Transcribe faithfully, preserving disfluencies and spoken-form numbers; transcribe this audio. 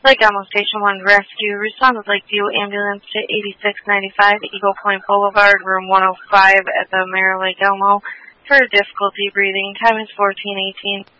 Lake Elmo Station one Rescue. Respond with Lakeview Ambulance to eighty-six ninety-five Eagle Point Boulevard, room one oh five at the Mayor Lake Elmo for difficulty breathing. Time is fourteen eighteen.